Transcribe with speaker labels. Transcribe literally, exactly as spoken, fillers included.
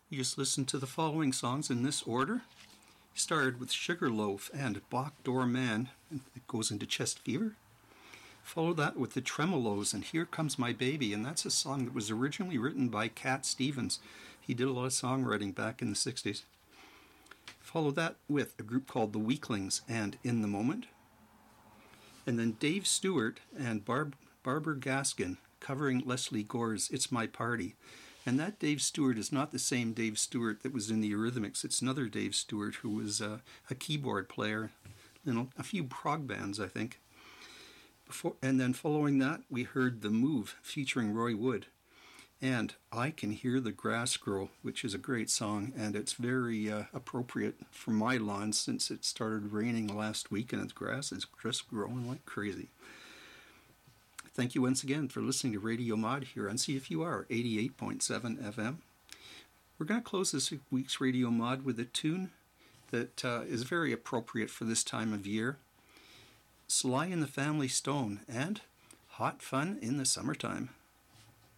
Speaker 1: You just listened to the following songs in this order. You started with Sugarloaf and Bach Door Man, and it goes into Chest Fever. Follow that with the Tremolos and Here Comes My Baby, and that's a song that was originally written by Cat Stevens. He did a lot of songwriting back in the sixties. Follow that with a group called The Weaklings and In the Moment. And then Dave Stewart and Barb, Barbara Gaskin covering Leslie Gore's It's My Party. And that Dave Stewart is not the same Dave Stewart that was in the Eurythmics. It's another Dave Stewart who was uh, a keyboard player in a few prog bands, I think. Before, and then following that, we heard The Move featuring Roy Wood. And I Can Hear the Grass Grow, which is a great song, and it's very uh, appropriate for my lawn since it started raining last week and its grass is just growing like crazy. Thank you once again for listening to Radio Mod here on C F U R eighty-eight point seven F M. We're going to close this week's Radio Mod with a tune that uh, is very appropriate for this time of year. Sly and the Family Stone and Hot Fun in the Summertime.